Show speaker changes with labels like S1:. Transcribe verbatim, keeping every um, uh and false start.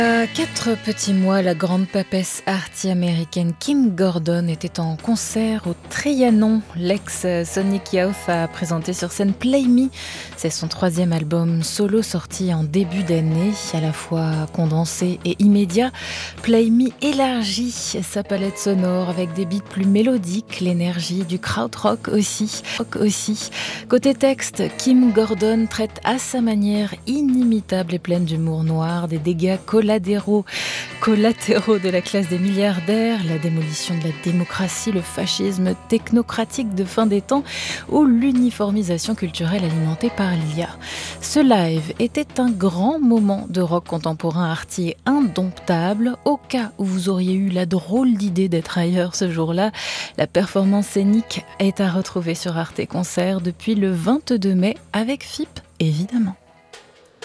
S1: À quatre petits mois, la grande papesse arty américaine Kim Gordon était en concert au Trianon. L'ex-Sonic Youth a présenté sur scène Play Me. C'est son troisième album solo sorti en début d'année, à la fois condensé et immédiat. Play Me élargit sa palette sonore avec des beats plus mélodiques, l'énergie du krautrock aussi. Rock aussi. Côté texte, Kim Gordon traite à sa manière inimitable et pleine d'humour noir des dégâts collatéraux collatéraux de la classe des milliardaires, la démolition de la démocratie, le fascisme technocratique de fin des temps ou l'uniformisation culturelle alimentée par l'I A. Ce live était un grand moment de rock contemporain arty indomptable. Au cas où vous auriez eu la drôle d'idée d'être ailleurs ce jour-là, la performance scénique est à retrouver sur Arte Concert depuis le vingt-deux mai avec F I P, évidemment.